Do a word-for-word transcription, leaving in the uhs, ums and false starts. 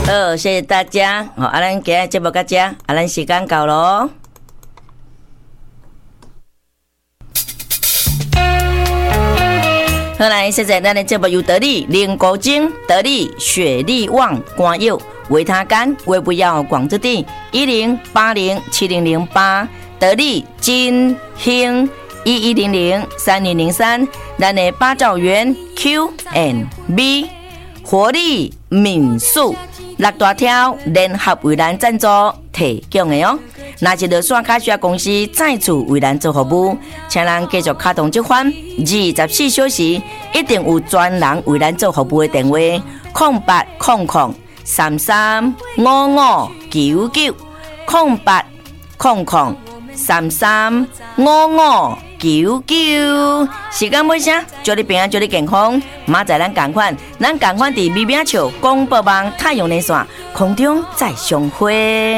好，谢谢大家。好，啊，咱今日节目到这，啊，咱时间到咯。好来，现在咱的节目由得力灵骨精、得力雪力旺、肝药、维他肝、胃不要广之地一零八零七零零八，得力金兴一一零零三零零三，咱的八兆元 Q and B 活力民宿六大条联合为咱赞助提供的哦。那一个线卡需要公司再次为咱做服务，请咱继续卡通这款二十四小时一定有专人为咱做服务的电话：空八空空三三五五九九，空八空空三三五五九九。时间尾声，祝你平安，祝你健康。明仔咱同款，咱同款伫咪咪笑广播网太阳连线空中再相会。